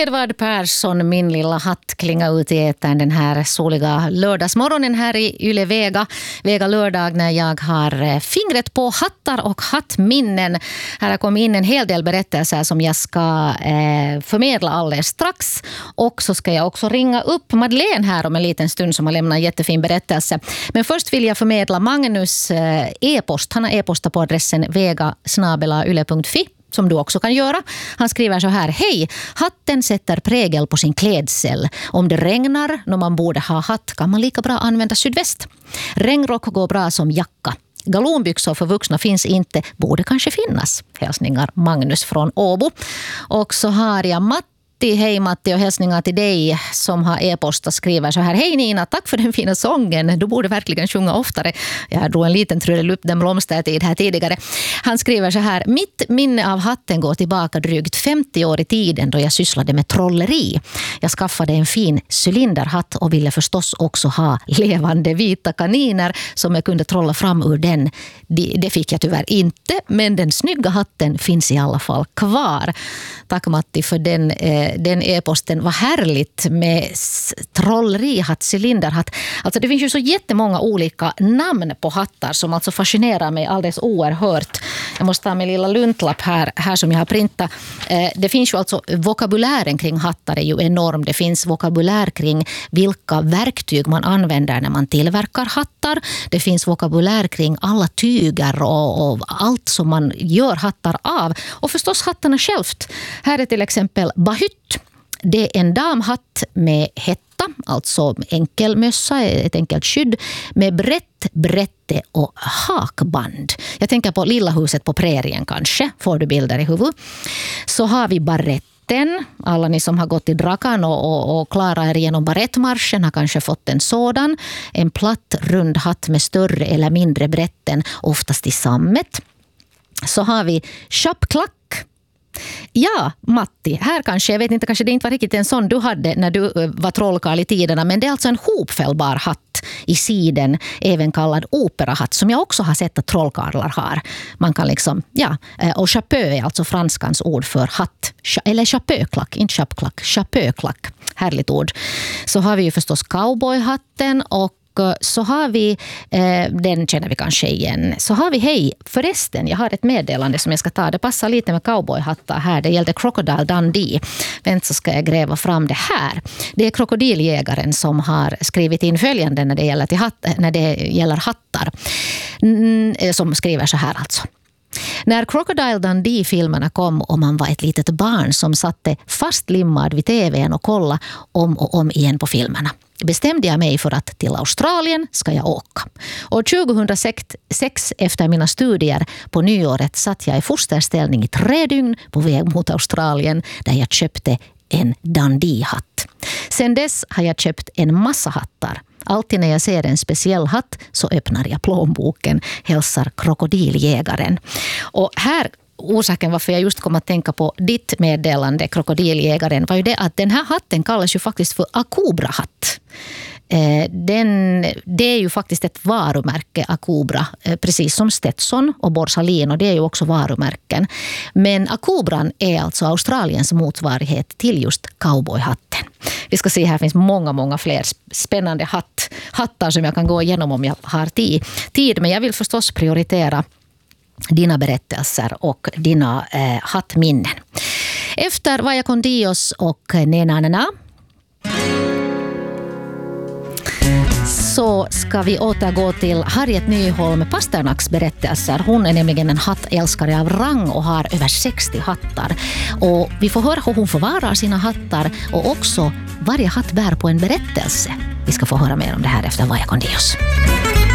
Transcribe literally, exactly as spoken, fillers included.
Edvard Persson, min lilla hatt, klinga ut i ätaren den här soliga lördagsmorgonen här i Yle Vega. Vega lördag när jag har fingret på hattar och hattminnen. Här har kommit in en hel del berättelser som jag ska eh, förmedla alldeles strax. Och så ska jag också ringa upp Madeleine här om en liten stund som har lämnat en jättefin berättelse. Men först vill jag förmedla Magnus eh, e-post. Han har e-postat på adressen vega snabel-a yle punkt fi. Som du också kan göra. Han skriver så här: hej, hatten sätter prägel på sin klädsel. Om det regnar när man borde ha hatt kan man lika bra använda sydväst. Regnrock går bra som jacka. Galonbyxor för vuxna finns inte, borde kanske finnas. Hälsningar Magnus från Åbo. Och så har jag Matti. Hej Matti och hälsningar till dig som har e-post och skriver så här: hej Nina, tack för den fina sången. Du borde verkligen sjunga oftare. Jag drog en liten trullelupp den blomstertid här tidigare. Han skriver så här: mitt minne av hatten går tillbaka drygt femtio år i tiden då jag sysslade med trolleri. Jag skaffade en fin cylinderhatt och ville förstås också ha levande vita kaniner som jag kunde trolla fram ur den. Det fick jag tyvärr inte, men den snygga hatten finns i alla fall kvar. Tack Matti för den eh, den e-posten. Var härligt med trollerihatt, cylinderhatt. Alltså det finns ju så jättemånga olika namn på hattar som alltså fascinerar mig alldeles oerhört. Jag måste ta min lilla luntlapp här, här som jag har printat. Det finns ju alltså, vokabulären kring hattar är ju enorm. Det finns vokabulär kring vilka verktyg man använder när man tillverkar hattar. Det finns vokabulär kring alla tyger och, och allt som man gör hattar av. Och förstås hattarna självt. Här är till exempel bahytt. Det är en damhatt med hetta, alltså enkelmössa, ett enkelt skydd med brett, brätte och hakband. Jag tänker på Lilla huset på prärien kanske, får du bilder i huvudet. Så har vi baretten. Alla ni som har gått i Drakan och, och, och klarar er genom barettmarschen har kanske fått en sådan. En platt, rund hatt med större eller mindre brätten, oftast i sammet. Så har vi chapklack. Ja, Matti, här kanske, jag vet inte, kanske det inte var riktigt en sån du hade när du var trollkarl i tiderna, men det är alltså en hopfällbar hatt i siden, även kallad operahatt, som jag också har sett att trollkarlar har. Man kan liksom, ja, och chapeau är alltså franskans ord för hatt, eller chapeauklack, inte chapklack, chapeauklack, härligt ord. Så har vi ju förstås cowboyhatten och så har vi, eh, den känner vi kanske igen. Så har vi, hej, förresten, jag har ett meddelande som jag ska ta. Det passar lite med cowboyhattar här. Det gällde Crocodile Dundee. Vänt så ska jag gräva fram det här. Det är krokodiljägaren som har skrivit in följande när det gäller, till hatt, när det gäller hattar. Mm, som skriver så här alltså. När Crocodile Dundee-filmerna kom och man var ett litet barn som satte fastlimmad vid tvn och kolla om och om igen på filmerna, bestämde jag mig för att till Australien ska jag åka. År tjugohundrasex, efter mina studier på nyåret, satt jag i fosterställning i tre dygn på väg mot Australien där jag köpte en Dundee-hatt. Sen dess har jag köpt en massa hattar. Alltid när jag ser en speciell hatt så öppnar jag plånboken, hälsar krokodiljägaren. Och här, orsaken varför jag just kom att tänka på ditt meddelande, krokodiljägaren, var ju det att den här hatten kallas ju faktiskt för Akubra-hatt. Den, det är ju faktiskt ett varumärke, Akubra, precis som Stetson och Borsalin, och det är ju också varumärken. Men Akubran är alltså Australiens motsvarighet till just cowboyhatten. Vi ska se, här finns många, många fler spännande hatt, hattar som jag kan gå igenom om jag har tid. Men jag vill förstås prioritera dina berättelser och dina eh, hattminnen. Efter Vaya con Dios och Nena Nena så ska vi återgå till Harriet Nyholm Pasternaks berättelser. Hon är nämligen en hattälskare av rang och har över sextio hattar. Och vi får höra hur hon förvarar sina hattar och också varje hatt bär på en berättelse. Vi ska få höra mer om det här efter Vaya con Dios.